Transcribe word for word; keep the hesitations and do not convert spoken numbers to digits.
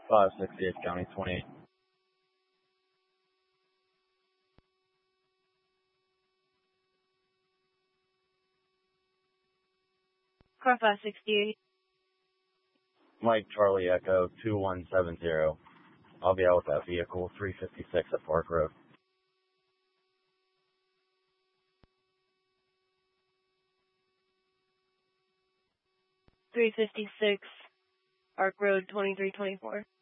five sixty-eight County twenty-eight. Car five sixty-eight. Mike Charlie Echo two one seven zero. I'll be out with that vehicle, three fifty-six at Park Road. three fifty-six, Park Road, twenty-three twenty-four.